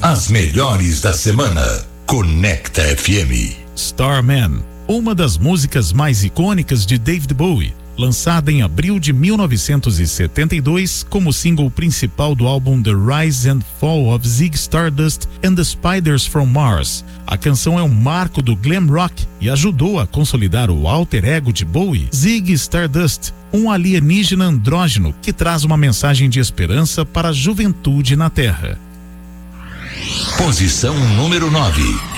As melhores da semana. Conecta FM. Starman, uma das músicas mais icônicas de David Bowie, lançada em abril de 1972 como single principal do álbum The Rise and Fall of Ziggy Stardust and the Spiders from Mars. A canção é um marco do glam rock e ajudou a consolidar o alter ego de Bowie, Ziggy Stardust, um alienígena andrógeno que traz uma mensagem de esperança para a juventude na Terra. Posição número 9.